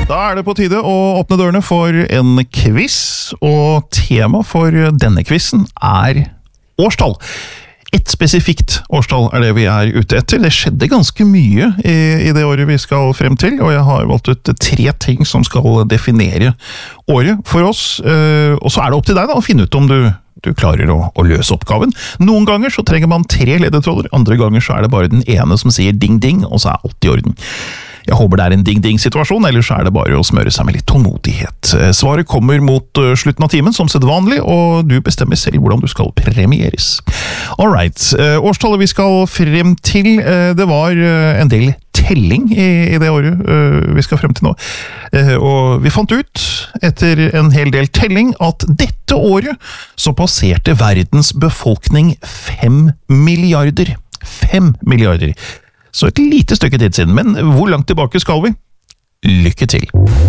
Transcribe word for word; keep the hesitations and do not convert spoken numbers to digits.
Da er det på tide å åpne dørene for en quiz, og tema for denne quizen er årstall. Et spesifikt årstall er det vi er ute etter. Det skjedde ganske mye i, i det året vi skal frem til, og jeg har valgt ut tre ting som skal definere året for oss. Og så er det opp til deg da, å finne ut om du, du klarer å, å løse oppgaven. Noen ganger så trenger man tre ledetråder, andre ganger så er det bare den ene som sier ding-ding, og så er alt i orden. Jeg håper det er en ding-ding-situasjon, ellers er det bare å smøre seg med litt tålmodighet. Svaret kommer mot slutten av timen, som sedvanlig, og du bestemmer selv hvordan du skal premieres. Alright, årstallet vi skal frem til, det var en del telling i, i det året vi skal frem til nå. Og vi fant ut, etter en hel del telling, at dette året så passerte verdens befolkning fem milliarder. Fem milliarder. Så et lite stykke tid siden, men hvor langt tilbake skal vi? Lykke til!